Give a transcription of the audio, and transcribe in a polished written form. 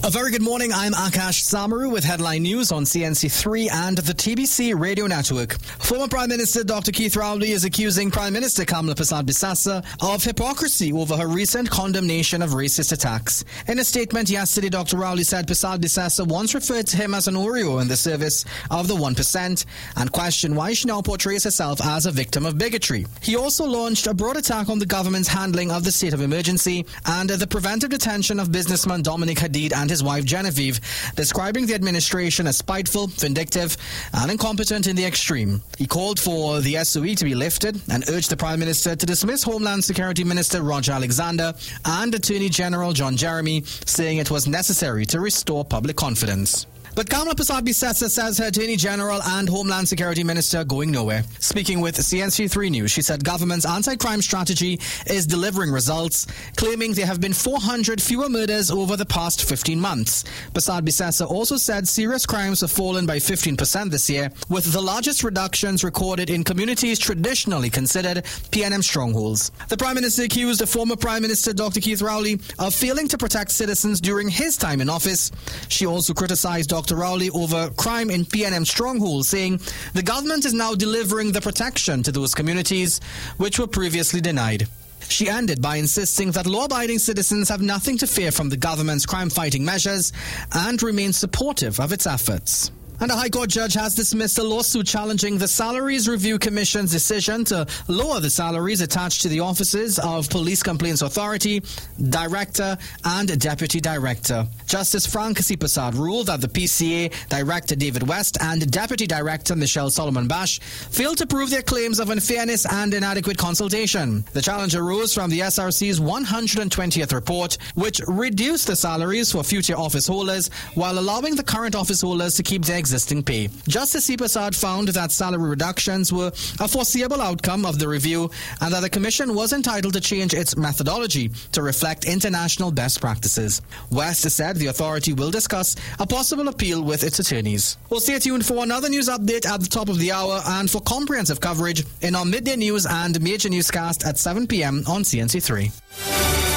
A very good morning. I'm Akash Samaru with headline news on CNC3 and the TBC radio network. Former Prime Minister Dr. Keith Rowley is accusing Prime Minister Kamla Persad-Bissassa of hypocrisy over her recent condemnation of racist attacks. In a statement yesterday, Dr. Rowley said Persad-Bissassa once referred to him as an Oreo in the service of the 1% and questioned why she now portrays herself as a victim of bigotry. He also launched a broad attack on the government's handling of the state of emergency and the preventive detention of businessman Dominic Hadid and his wife Genevieve, describing the administration as spiteful, vindictive and incompetent in the extreme. He called for the SOE to be lifted and urged the Prime Minister to dismiss Homeland Security Minister Roger Alexander and Attorney General John Jeremy, saying it was necessary to restore public confidence. But Kamla Persad-Bissassa says her Attorney General and Homeland Security Minister are going nowhere. Speaking with CNC3 News, she said government's anti-crime strategy is delivering results, claiming there have been 400 fewer murders over the past 15 months. Persad-Bissassa also said serious crimes have fallen by 15% this year, with the largest reductions recorded in communities traditionally considered PNM strongholds. The Prime Minister accused the former Prime Minister Dr. Keith Rowley of failing to protect citizens during his time in office. She also criticized Dr. Rowley over crime in PNM strongholds, saying the government is now delivering the protection to those communities which were previously denied. She ended by insisting that law-abiding citizens have nothing to fear from the government's crime-fighting measures and remain supportive of its efforts. And a High Court judge has dismissed a lawsuit challenging the Salaries Review Commission's decision to lower the salaries attached to the offices of Police Complaints Authority, Director and Deputy Director. Justice Frank Prasad ruled that the PCA Director David West and Deputy Director Michelle Solomon Bash failed to prove their claims of unfairness and inadequate consultation. The challenge arose from the SRC's 120th report, which reduced the salaries for future office holders while allowing the current office holders to keep their existing pay. Justice C. Prasad found that salary reductions were a foreseeable outcome of the review and that the Commission was entitled to change its methodology to reflect international best practices. West said the authority will discuss a possible appeal with its attorneys. Well, stay tuned for another news update at the top of the hour and for comprehensive coverage in our midday news and major newscast at 7 p.m. on CNC3.